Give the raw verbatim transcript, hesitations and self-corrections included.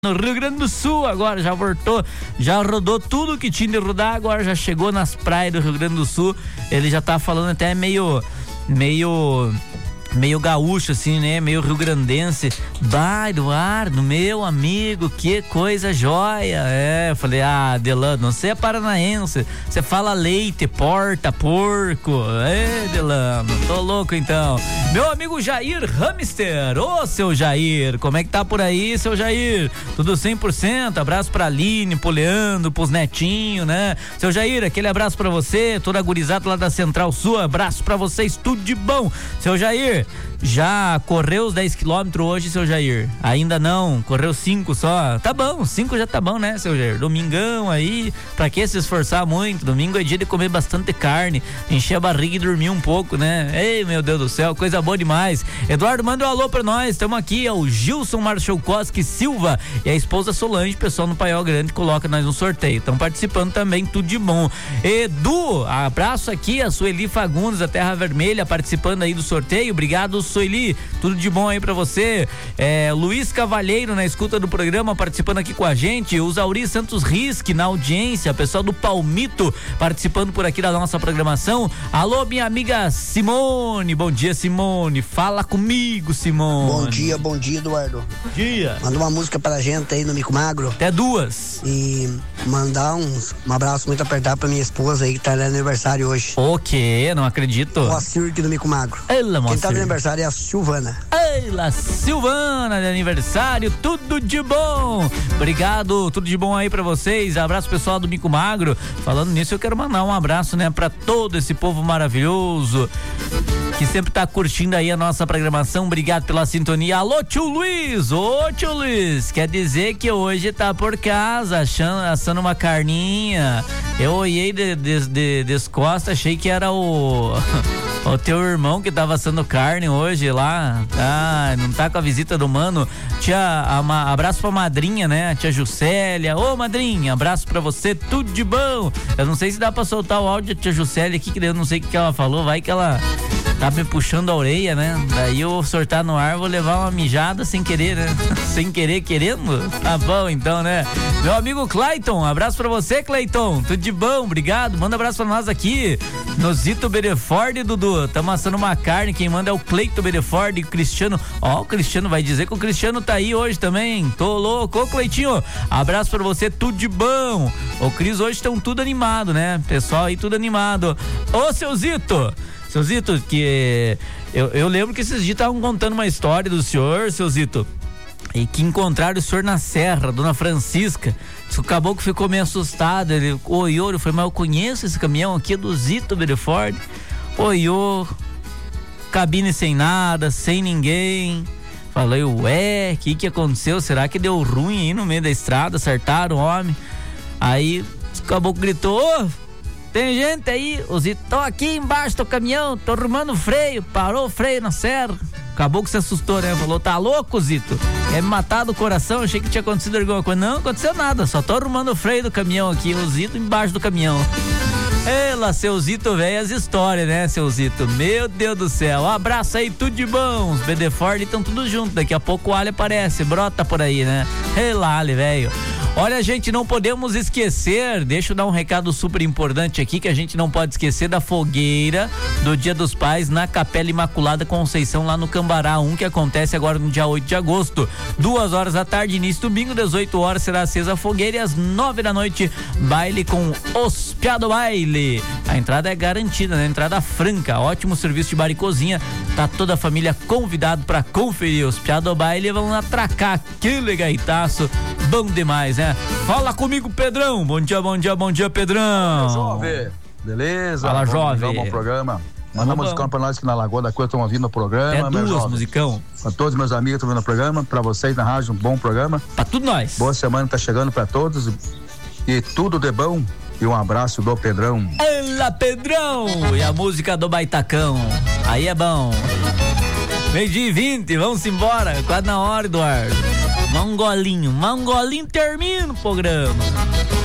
No Rio Grande do Sul, agora já voltou, já rodou tudo que tinha de rodar, agora já chegou nas praias do Rio Grande do Sul. Ele já tá falando até meio, meio, meio gaúcho assim, né? Meio rio-grandense. Bah, Eduardo, meu amigo, que coisa joia. É, eu falei, ah, Delano, você é paranaense, você fala leite, porta, porco. É, Delano, tô louco então. Meu amigo Jair Hamster, ô seu Jair, como é que tá por aí, seu Jair? Tudo cem por cento, abraço pra Aline, pro Leandro, pros netinhos, né? Seu Jair, aquele abraço pra você, toda a gurizada lá da Central Sul, abraço pra vocês, tudo de bom. Seu Jair, já correu os dez quilômetros hoje, seu Jair? Ainda não, correu cinco só. Tá bom, cinco já tá bom, né, seu Jair? Domingão aí, pra que se esforçar muito? Domingo é dia de comer bastante carne, encher a barriga e dormir um pouco, né? Ei, meu Deus do céu, coisa boa demais. Eduardo, manda um alô pra nós, estamos aqui, é o Gilson Marchalkowski Silva e a esposa Solange, pessoal no Paiol Grande, coloca nós no sorteio. Estão participando também, tudo de bom. Edu, abraço aqui, a Sueli Fagundes, da Terra Vermelha, participando aí do sorteio. Obrigado, Sueli, tudo de bom aí pra você. É, Luiz Cavalheiro na escuta do programa, participando aqui com a gente. O Zauri Santos Risque na audiência, pessoal do Palmito participando por aqui da nossa programação. Alô, minha amiga Simone, bom dia, Simone, fala comigo, Simone. Bom dia, bom dia, Eduardo. Bom dia. Manda uma música pra gente aí no Mico Magro. Até duas. E mandar uns, um abraço muito apertado pra minha esposa aí que tá no aniversário hoje. O quê? Não acredito. O Cirque do Mico Magro. Ela, Quem tá no aniversário é a Silvana. Ela, Silvana, de aniversário, tudo de bom. Obrigado, tudo de bom aí pra vocês. Abraço pessoal do Mico Magro. Falando nisso, eu quero mandar um abraço, né, pra todo esse povo maravilhoso que sempre tá curtindo aí a nossa programação. Obrigado pela sintonia. Alô, tio Luiz! Ô, tio Luiz! Quer dizer que hoje tá por casa, achando, assando uma carninha. Eu olhei de, de, de, descosta, achei que era o... o teu irmão que tava assando carne hoje lá. Ah, não tá com a visita do mano. Tia, a, abraço pra madrinha, né? A tia Juscelia. Ô, madrinha, abraço pra você, tudo de bom. Eu não sei se dá pra soltar o áudio da tia Juscelia aqui, que eu não sei o que, que ela falou. Vai que ela tá me puxando a orelha, né? Daí eu sortar no ar, vou levar uma mijada sem querer, né? Sem querer, querendo? Tá bom então, né? Meu amigo Clayton, abraço pra você, Clayton. Tudo de bom, obrigado. Manda um abraço pra nós aqui. Nozito Bereford, Dudu. Tamo assando uma carne. Quem manda é o Cleiton Bereford e o Cristiano. Ó, o Cristiano vai dizer que o Cristiano tá aí hoje também. Tô louco. Ô, Cleitinho, abraço pra você, tudo de bom. O Cris hoje estão tudo animado, né? Pessoal aí tudo animado. Ô, seu Zito. Seu Zito, que eu, eu lembro que esses dias estavam contando uma história do senhor, seu Zito, e que encontraram o senhor na serra, Dona Francisca. O caboclo ficou meio assustado. Ele olhou, eu falei, mas eu conheço esse caminhão aqui, é do Zito Bereford. Olhou, cabine sem nada, sem ninguém. Falei, ué, o que que aconteceu? Será que deu ruim aí no meio da estrada? Acertaram o homem? Aí o caboclo gritou, ô, tem gente aí? O Zito, tô aqui embaixo do caminhão, tô arrumando o freio. Parou o freio na serra. Acabou que se assustou, né? Falou, tá louco, Zito? É me matar do coração, achei que tinha acontecido alguma coisa. Não, aconteceu nada, só tô arrumando o freio do caminhão aqui, o Zito embaixo do caminhão. Ela, seu Zito, velho, as histórias, né, seu Zito? Meu Deus do céu, um abraço aí, tudo de bom. Os Bedeford estão tudo junto, daqui a pouco o Ali aparece, brota por aí, né? Ela, Ali, velho. Olha, gente, não podemos esquecer, deixa eu dar um recado super importante aqui, que a gente não pode esquecer da fogueira do Dia dos Pais na Capela Imaculada Conceição, lá no Cambará um, que acontece agora no dia oito de agosto, duas horas da tarde, início domingo, dezoito horas será acesa a fogueira e às nove da noite, baile com os Piado Baile. A entrada é garantida, né? Entrada franca, ótimo serviço de bar e cozinha, tá toda a família convidado pra conferir. Os Piado Baile vão atracar aquele gaitaço, bom demais, né? Fala comigo, Pedrão. Bom dia, bom dia, bom dia, Pedrão. Fala, jovem. Beleza? Fala, bom, jovem. Bom programa. Manda um musicão pra nós que na Lagoa da Coisa estão ouvindo o programa. É duas, musicão. Pra todos meus amigos que estão vendo o programa, pra vocês na rádio, um bom programa. Pra tudo nós. Boa semana tá chegando pra todos e tudo de bom. E um abraço do Pedrão. Ela, Pedrão! E a música do Baitacão. Aí é bom. Meio-dia e vinte, vamos embora. Quase na hora, Eduardo. Mangolinho, mangolinho termina o programa.